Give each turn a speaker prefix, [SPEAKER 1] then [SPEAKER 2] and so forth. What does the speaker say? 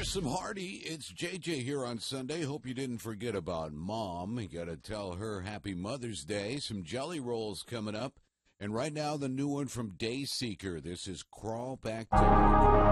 [SPEAKER 1] Here's some Hardy. It's JJ here on Sunday. Hope you didn't forget about Mom. You got to tell her Happy Mother's Day. Some Jelly Rolls coming up. And right now, the new one from Dayseeker. This is Crawl Back to Me.